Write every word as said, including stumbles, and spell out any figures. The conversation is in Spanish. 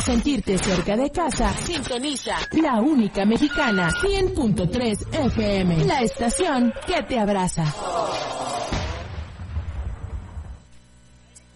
sentirte cerca de casa, sintoniza La Única Mexicana, cien punto tres F M, la estación que te abraza.